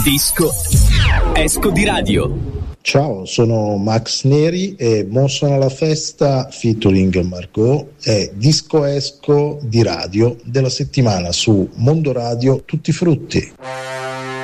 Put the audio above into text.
Disco Esco di Radio. Ciao, sono Max Neri e Mo sono alla festa featuring Margot è Disco Esco di Radio della settimana su Mondo Radio Tutti Frutti.